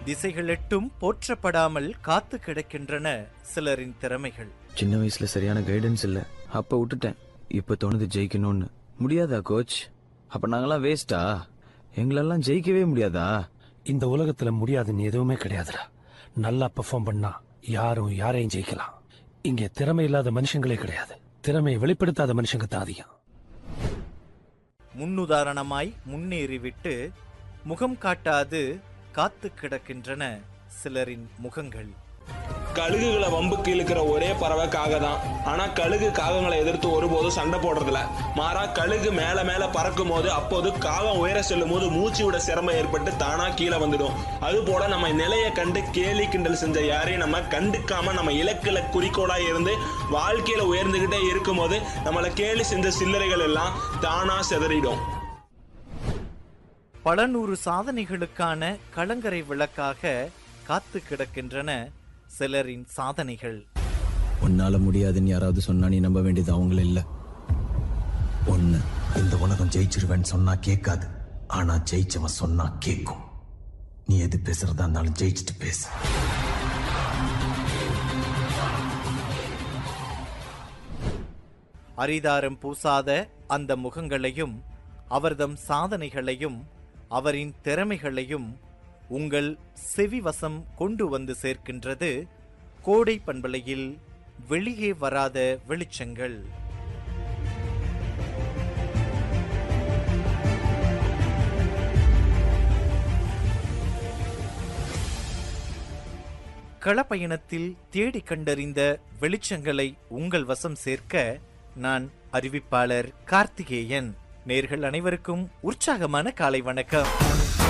திசைகளெட்டும் போற்றப்படாமல் காத்து கிடக்கின்றன சிலரின் திறமைகள். சின்ன வயசுல சரியான கைடன்ஸ் இல்ல, அப்ப விட்டுட்டேன். இப்ப தோணுது ஜெயிக்கணும்னு. முடியாதா கோச்? அப்ப நாங்கெல்லாம் வேஸ்டா? எங்களெல்லாம் ஜெயிக்கவே முடியாதா? இந்த உலகத்துல முடியாதுன்னு எதுவுமே கிடையாதுடா. நல்லா பெர்ஃபார்ம் பண்ணா யாரும் யாரையும் ஜெயிக்கலாம். இங்க திறமை இல்லாத மனுஷங்களே கிடையாது, திறமையை வெளிப்படுத்தாத மனுஷங்க தான் அதிகம். முன்னுதாரணமாய் முன்னேறிவிட்டு முகம் காட்டாது காத்து கிடக்கின்றன சிலரின் முகங்கள். கழுகுகளை வம்புக்கு இழுக்கிற ஒரே பறவை காகம் தான். ஆனா கழுகு காகங்களை எதிர்த்து ஒருபோதும் சண்டை போடுறதில்ல. மாறா கழுகு மேல மேல பறக்கும் போது அப்போது காகம் உயர செல்லும் போது மூச்சு விட சிரமம் ஏற்பட்டு தானா கீழே வந்துடும். அது போல நம்ம நிலையை கண்டு கேலி கிண்டல் செஞ்ச யாரையும் நம்ம கண்டுக்காம நம்ம இலக்குல குறிக்கோளா இருந்து வாழ்க்கையில உயர்ந்துகிட்டே இருக்கும் போது நம்மளை கேலி செஞ்ச சில்லறைகள் எல்லாம் தானா சிதறிடும். பல நூறு சாதனைகளுக்கான கலங்கரை விளக்காக காத்து கிடக்கின்றன சிலரின் சாதனைகள். உன்னால முடியாதுன்னு யாராவது சொன்னா நீ நம்ப வேண்டியது அவங்கள இல்ல. ஒண்ணு, இந்த உலகம் ஜெயிச்சிருவேன்னு சொன்னா கேட்காது, ஆனா ஜெயிச்சவன் சொன்னா கேட்கும். நீ எது பேசுறதா இருந்தாலும் ஜெயிச்சுட்டு பேசு. அரிதாரம் பூசாத அந்த முகங்களையும் அவர்தம் சாதனைகளையும் அவரின் திறமைகளையும் உங்கள் செவிவசம் கொண்டு வந்து சேர்க்கின்றது கோடை பண்பலையில் வெளியே வராத வெளிச்சங்கள். களப்பயணத்தில் தேடி கண்டறிந்த வெளிச்சங்களை உங்கள் வசம் சேர்க்க நான் அறிவிப்பாளர் கார்த்திகேயன். நேயர்கள் அனைவருக்கும் உற்சாகமான காலை வணக்கம்.